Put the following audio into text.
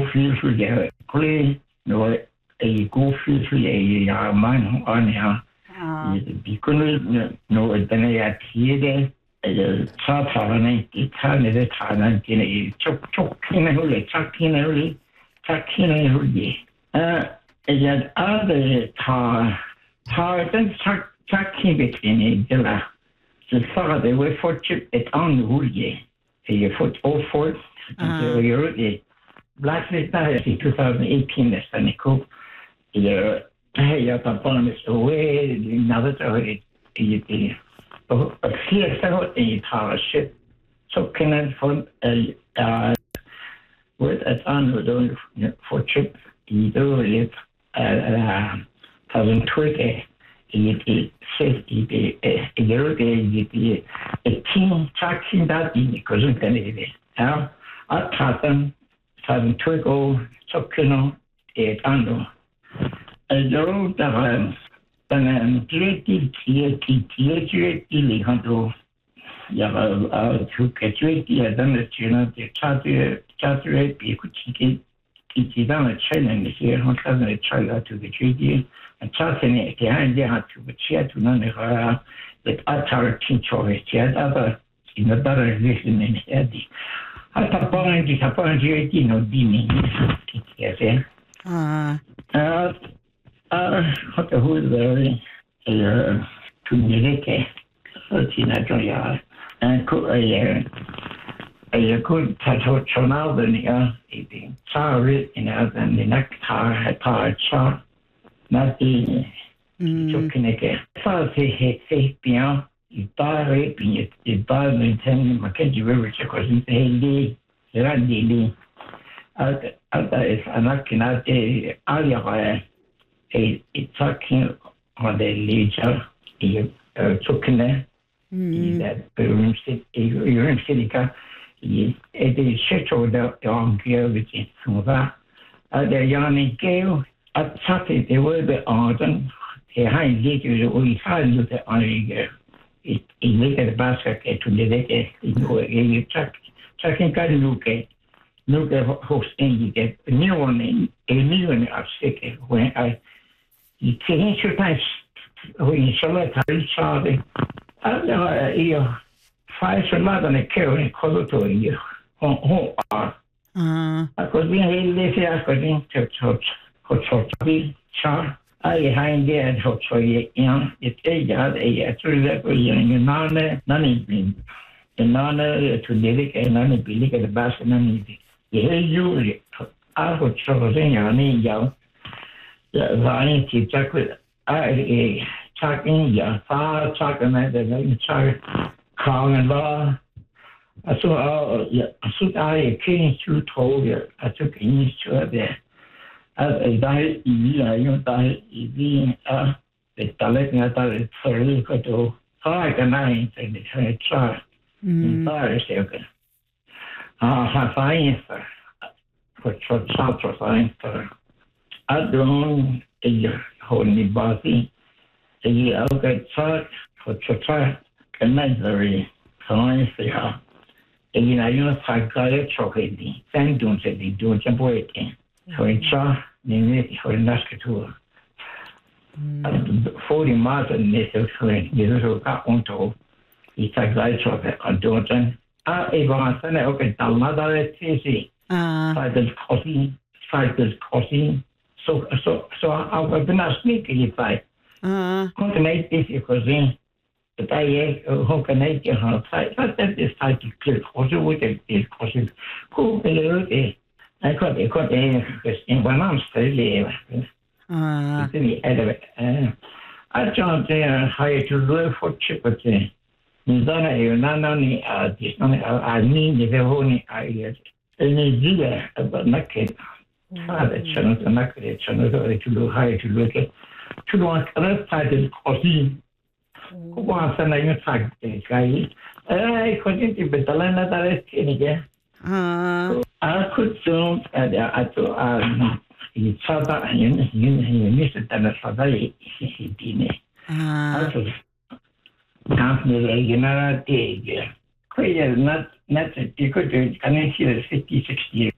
feel for the clay, no, a go feel for a man on here. Because no, then I had here. 사파는 이 탄에 타는 게네 촉촉히는 흘리 착히는 흘리 착히는 흘리 이제 아들 타는 착히게 되네 이제라 그래서 왜 포츠 안 흘리 이 포트 오포트 이제 블랙리스트 2018 됐으니까 이제 해야 답변을 왜 나도 이제 Hier zou een etage. Zo kunnen van wordt het aangedoen voor chip die doorleeft. Van Twitter die zegt die het team tracking dat die kunnen kunnen. Ja, het gaat dan van Twitter zo kunnen het aandoen. Zo dat dan creative lihanto ya creative dan china de chatue bi kuchiki kidan china ni here on can try to the treaty and chatene ke hande ha to chia to na ne ha that atar teacher chia da in the better vision in edi ata point di no dini yes what the who very communicate tina joya and could a good tattoo channel than eating sorry in than the next cha not the communicate so say bien il parle puis il parle maintenant ma que je veux because il est alta es anakinate alia talking on the leisure token that urine silica is scheduled on gear which is Suva. The Yanni Gale attacked the word on behind it. We had looked on it. It looked at the basket to the tracking card look at host and get a new one in a million of sick when I change your time when you select how you five a lot on a care and color to you. Home are. I could be a lazy according to church for char. I behind there and hope for you, it's a actually you none the none to dedicate none be look at the basket none. You I would trouble in your name, young. The variety check with I talking your far talking at the child calling and law. I saw I came through told you I took in to there. As a diet, you die being the talent that thoroughly got to 5 and 9 and the child. Entire second. Science for child for science for I don't hold body. The okay church for church elementary science yeah. And you know psychology chocolate. Then don't say they do jump away. So it's maybe for the tour. 40 miles and this is when you got on to it's a great chocolate on Jordan. Everyone said, okay, another easy. Cycles crossing. So I was not sneaky if I contaminate this because but I contaminate your heart. I said this cycle clear also with this crossing. Who will I got in one arm steadily. It's in the elevator. I jumped there higher to look for chickpea. Nizana yunanani disnani ani nivehoni ayat. Any zile naked. Father channels and naked channels to look high to look at. To want other titles crossing. Who wants an attack the guy? I couldn't be the land that I seen again. I could soon add to it's father and you missed it and a father he didn't. Company United Quite not because you can see the 50, 60